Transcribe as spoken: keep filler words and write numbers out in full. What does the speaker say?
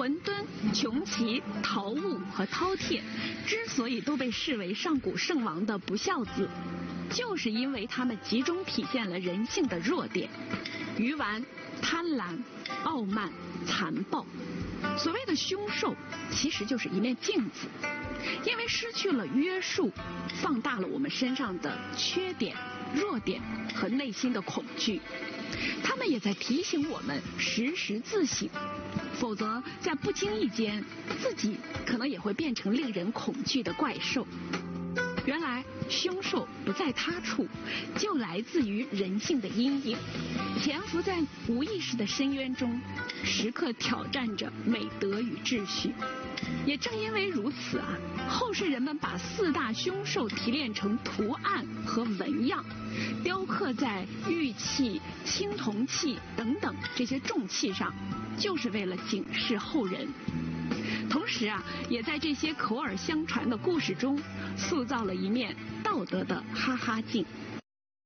浑敦、穷奇、陶物和饕餮之所以都被视为上古圣王的不孝子，就是因为他们集中体现了人性的弱点：愚顽、贪婪、傲慢、残暴。所谓的凶兽，其实就是一面镜子，因为失去了约束，放大了我们身上的缺点、弱点和内心的恐惧。他们也在提醒我们时时自省，否则在不经意间，自己可能也会变成令人恐惧的怪兽。原来凶兽不在他处，就来自于人性的阴影，潜伏在无意识的深渊中，时刻挑战着美德与秩序。也正因为如此啊，后世人们把四大凶兽提炼成图案和纹样，雕刻在玉器、青铜器等等这些重器上，就是为了警示后人。同时啊，也在这些口耳相传的故事中，塑造了一面道德的哈哈镜。